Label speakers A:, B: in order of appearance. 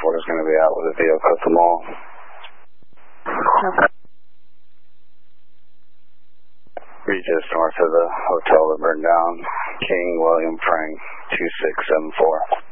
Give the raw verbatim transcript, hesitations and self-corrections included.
A: four is going to be out with a vehicle at the mall.
B: Okay.
A: Regis north of the hotel that burned down. King William Frank two six seven four.